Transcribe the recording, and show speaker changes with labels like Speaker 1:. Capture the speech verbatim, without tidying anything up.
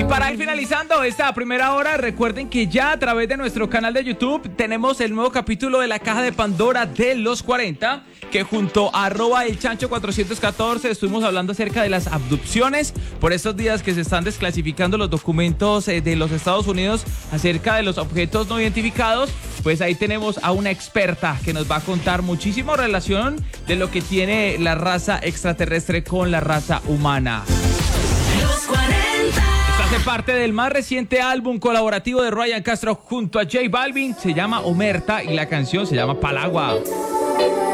Speaker 1: Y para ir finalizando esta primera hora, recuerden que ya a través de nuestro canal de YouTube tenemos el nuevo capítulo de la Caja de Pandora de los cuarenta, que junto a arroba el chancho cuatrocientos catorce estuvimos hablando acerca de las abducciones por estos días que se están desclasificando los documentos eh, de los Estados Unidos acerca de los objetos no identificados. Pues ahí tenemos a una experta que nos va a contar muchísimo relación de lo que tiene la raza extraterrestre con la raza humana.
Speaker 2: Los cuarenta.
Speaker 1: Esto hace parte del más reciente álbum colaborativo de Ryan Castro junto a J Balvin. Se llama Omerta y la canción se llama Palagua.